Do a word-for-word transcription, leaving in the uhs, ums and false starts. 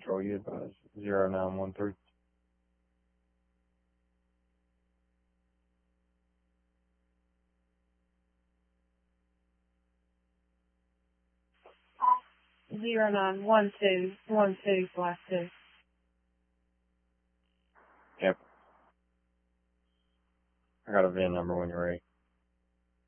Control, you advise. zero nine one three. Zero nine one two one two five two. Yep. I got a V I N number when you're ready.